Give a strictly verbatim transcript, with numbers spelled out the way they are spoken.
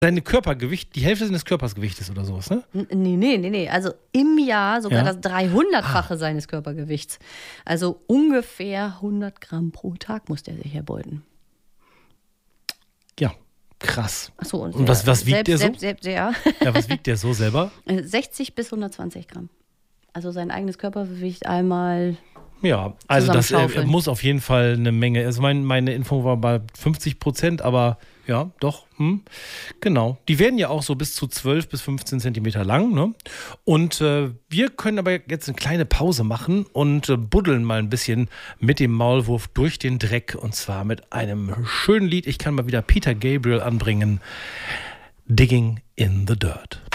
Sein Körpergewicht, die Hälfte seines Körpersgewichtes oder sowas, ne? N- Nee, nee, nee, nee. Also im Jahr sogar Ja. das dreihundertfache seines Körpergewichts. Also ungefähr hundert Gramm pro Tag muss der sich erbeuten. Ja, krass. Ach so, und, Und was- was wiegt selbst, der so? Selbst, selbst, ja. Ja, was wiegt der so selber? Äh, sechzig bis hundertzwanzig Gramm. Also sein eigenes Körpergewicht einmal. Ja, also das äh, Zusammenschaufeln. muss auf jeden Fall eine Menge. Also mein, meine Info war bei fünfzig Prozent, aber ja, doch. Hm, genau. Die werden ja auch so bis zu zwölf bis fünfzehn Zentimeter lang. Ne? Und äh, wir können aber jetzt eine kleine Pause machen und äh, buddeln mal ein bisschen mit dem Maulwurf durch den Dreck. Und zwar mit einem schönen Lied. Ich kann mal wieder Peter Gabriel anbringen. Digging in the Dirt.